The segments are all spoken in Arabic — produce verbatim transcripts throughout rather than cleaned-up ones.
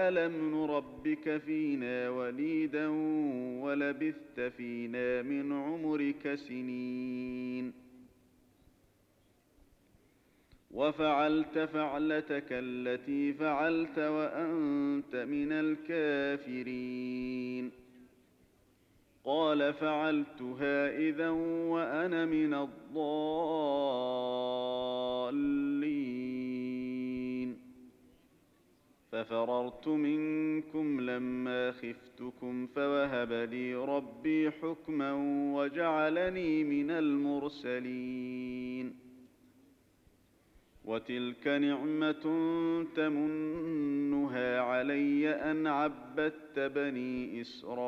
ألم نربك فينا وليدا ولبثت فينا من عمرك سنين وفعلت فعلتك التي فعلت وأنت من الكافرين. قال فعلتها إذا وأنا من الضالين ففررت منكم لما خفتكم فوهب لي ربي حكما وجعلني من المرسلين. وتلك نعمة تمنها علي أن عبدت بني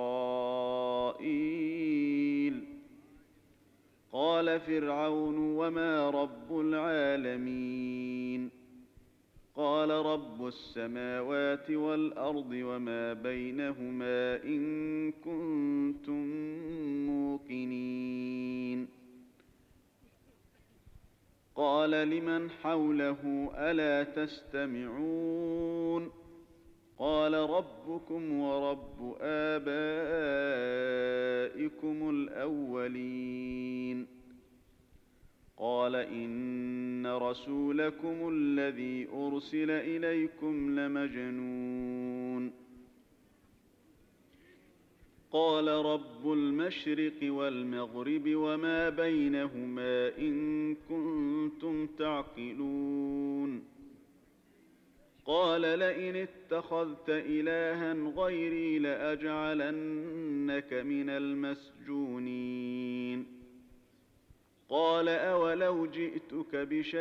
إسرائيل. قال فرعون وما رب العالمين قال رب السماوات والأرض وما بينهما إن كنتم موقنين. قال لمن حوله ألا تستمعون قال ربكم ورب آبائكم الأولين. قال إن رسولكم الذي أرسل إليكم لمجنون. قال رب المشرق والمغرب وما بينهما إن كنتم تعقلون. قال لئن اتخذت إلها غيري لأجعلنك من المسجونين. قال أولو جئتك بشيء